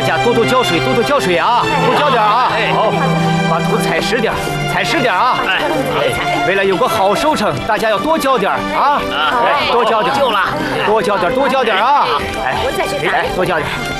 家多多浇水，多多浇水啊，多浇点啊！好，把土踩实点，踩实点啊！为了有个好收成，大家要多浇点啊！多浇点，够了，多浇点，多浇点啊！ 我再去打。 来，多浇点。